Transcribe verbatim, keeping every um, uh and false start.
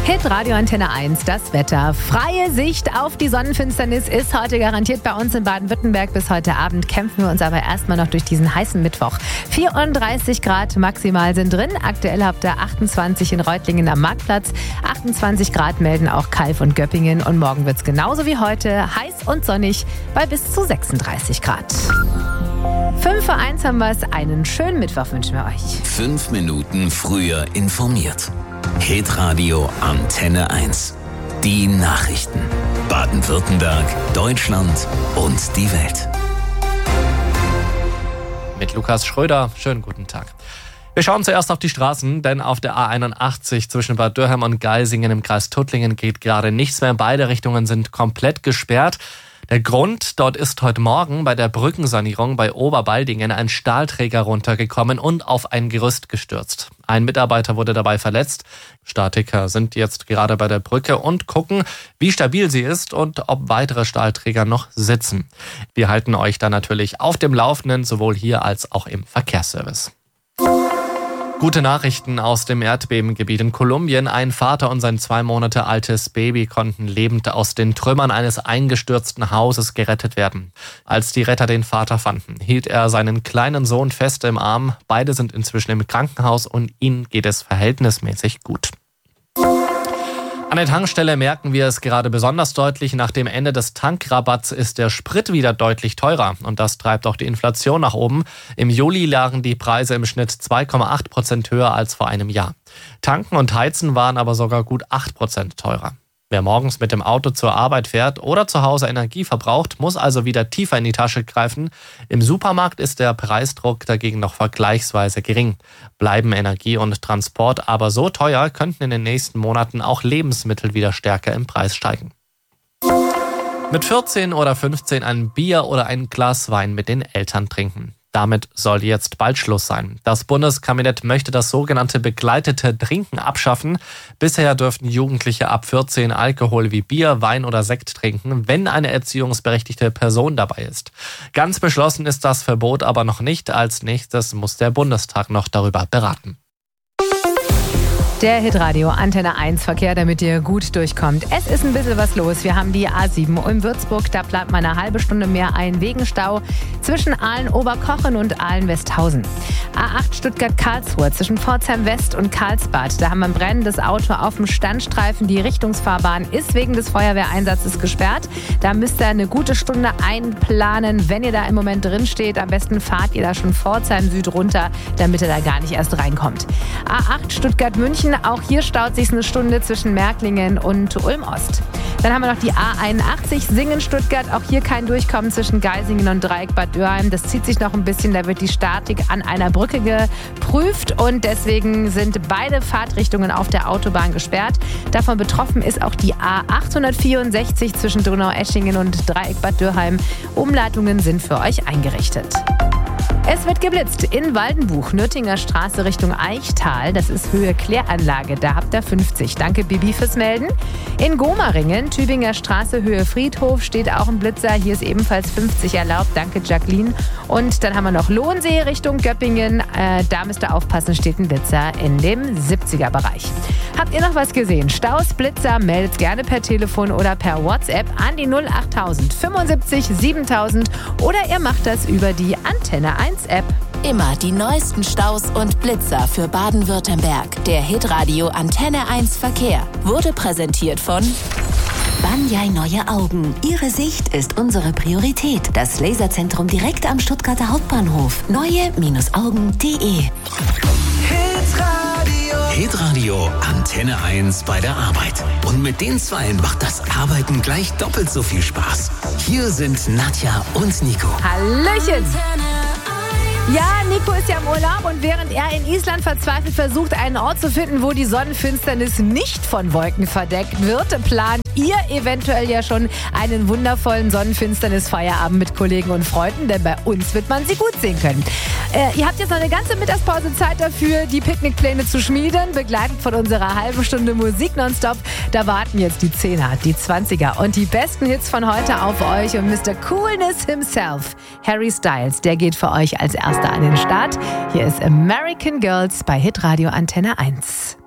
Hitradio Antenne eins, das Wetter. Freie Sicht auf die Sonnenfinsternis ist heute garantiert bei uns in Baden-Württemberg. Bis heute Abend kämpfen wir uns aber erstmal noch durch diesen heißen Mittwoch. vierunddreißig Grad maximal sind drin. Aktuell habt ihr achtundzwanzig in Reutlingen am Marktplatz. achtundzwanzig Grad melden auch Calw und Göppingen. Und morgen wird es genauso wie heute heiß und sonnig bei bis zu sechsunddreißig Grad. Fünf vor eins haben wir es. Einen schönen Mittwoch wünschen wir euch. Fünf Minuten früher informiert. Hitradio Antenne eins. Die Nachrichten. Baden-Württemberg, Deutschland und die Welt. Mit Lukas Schröder. Schönen guten Tag. Wir schauen zuerst auf die Straßen, denn auf der A einundachtzig zwischen Bad Dürheim und Geisingen im Kreis Tuttlingen geht gerade nichts mehr. Beide Richtungen sind komplett gesperrt. Der Grund, dort ist heute Morgen bei der Brückensanierung bei Oberbaldingen ein Stahlträger runtergekommen und auf ein Gerüst gestürzt. Ein Mitarbeiter wurde dabei verletzt. Statiker sind jetzt gerade bei der Brücke und gucken, wie stabil sie ist und ob weitere Stahlträger noch sitzen. Wir halten euch da natürlich auf dem Laufenden, sowohl hier als auch im Verkehrsservice. Gute Nachrichten aus dem Erdbebengebiet in Kolumbien. Ein Vater und sein zwei Monate altes Baby konnten lebend aus den Trümmern eines eingestürzten Hauses gerettet werden. Als die Retter den Vater fanden, hielt er seinen kleinen Sohn fest im Arm. Beide sind inzwischen im Krankenhaus und ihnen geht es verhältnismäßig gut. An der Tankstelle merken wir es gerade besonders deutlich. Nach dem Ende des Tankrabatts ist der Sprit wieder deutlich teurer. Und das treibt auch die Inflation nach oben. Im Juli lagen die Preise im Schnitt zwei Komma acht Prozent höher als vor einem Jahr. Tanken und Heizen waren aber sogar gut acht Prozent teurer. Wer morgens mit dem Auto zur Arbeit fährt oder zu Hause Energie verbraucht, muss also wieder tiefer in die Tasche greifen. Im Supermarkt ist der Preisdruck dagegen noch vergleichsweise gering. Bleiben Energie und Transport aber so teuer, könnten in den nächsten Monaten auch Lebensmittel wieder stärker im Preis steigen. Mit vierzehn oder fünfzehn ein Bier oder ein Glas Wein mit den Eltern trinken. Damit soll jetzt bald Schluss sein. Das Bundeskabinett möchte das sogenannte begleitete Trinken abschaffen. Bisher dürften Jugendliche ab vierzehn Alkohol wie Bier, Wein oder Sekt trinken, wenn eine erziehungsberechtigte Person dabei ist. Ganz beschlossen ist das Verbot aber noch nicht. Als nächstes muss der Bundestag noch darüber beraten. Der Hitradio Antenne eins Verkehr, damit ihr gut durchkommt. Es ist ein bisschen was los. Wir haben die A sieben in Würzburg. Da plant man eine halbe Stunde mehr ein wegen Stau zwischen Aalen-Oberkochen und Aalen-Westhausen. A acht Stuttgart-Karlsruhe zwischen Pforzheim West und Karlsbad. Da haben wir ein brennendes Auto auf dem Standstreifen. Die Richtungsfahrbahn ist wegen des Feuerwehreinsatzes gesperrt. Da müsst ihr eine gute Stunde einplanen. Wenn ihr da im Moment drin steht, am besten fahrt ihr da schon Pforzheim Süd runter, damit ihr da gar nicht erst reinkommt. A acht Stuttgart-München. Auch hier staut sich eine Stunde zwischen Märklingen und Ulm-Ost. Dann haben wir noch die A einundachtzig Singen-Stuttgart. Auch hier kein Durchkommen zwischen Geisingen und Dreieck Bad Dürheim. Das zieht sich noch ein bisschen. Da wird die Statik an einer Brücke geprüft. Und deswegen sind beide Fahrtrichtungen auf der Autobahn gesperrt. Davon betroffen ist auch die A achthundertvierundsechzig zwischen Donaueschingen und Dreieck Bad Dürheim. Umleitungen sind für euch eingerichtet. Es wird geblitzt in Waldenbuch, Nürtinger Straße Richtung Eichtal. Das ist Höhe Kläranlage, da habt ihr fünfzig. Danke Bibi fürs Melden. In Gomaringen, Tübinger Straße Höhe Friedhof, steht auch ein Blitzer. Hier ist ebenfalls fünfzig erlaubt. Danke Jacqueline. Und dann haben wir noch Lohnsee Richtung Göppingen. Äh, da müsst ihr aufpassen, steht ein Blitzer in dem siebziger Bereich. Habt ihr noch was gesehen? Staus, Blitzer, meldet gerne per Telefon oder per WhatsApp an die null achttausend fünfundsiebzig siebentausend oder ihr macht das über die Antenne eins App. Immer die neuesten Staus und Blitzer für Baden-Württemberg. Der Hitradio Antenne eins Verkehr wurde präsentiert von Banyai Neue Augen. Ihre Sicht ist unsere Priorität. Das Laserzentrum direkt am Stuttgarter Hauptbahnhof. neue Augen punkt de. Hitradio Antenne eins bei der Arbeit. Und mit den Zweien macht das Arbeiten gleich doppelt so viel Spaß. Hier sind Nadja und Nico. Hallöchen! Ja, Nico ist ja im Urlaub und während er in Island verzweifelt versucht, einen Ort zu finden, wo die Sonnenfinsternis nicht von Wolken verdeckt wird, plant ihr eventuell ja schon einen wundervollen Sonnenfinsternis-Feierabend mit Kollegen und Freunden, denn bei uns wird man sie gut sehen können. Äh, ihr habt jetzt noch eine ganze Mittagspause Zeit dafür, die Picknickpläne zu schmieden, begleitet von unserer halben Stunde Musik nonstop. Da warten jetzt die Zehner, die Zwanziger und die besten Hits von heute auf euch und Mister Coolness himself, Harry Styles, der geht für euch als erster an den Start. Hier ist American Girls bei Hitradio Antenne eins.